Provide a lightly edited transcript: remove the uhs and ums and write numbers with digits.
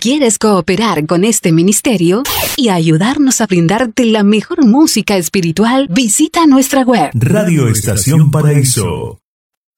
quieres cooperar con este ministerio y ayudarnos a brindarte la mejor música espiritual, visita nuestra web Radio Estación Paraíso.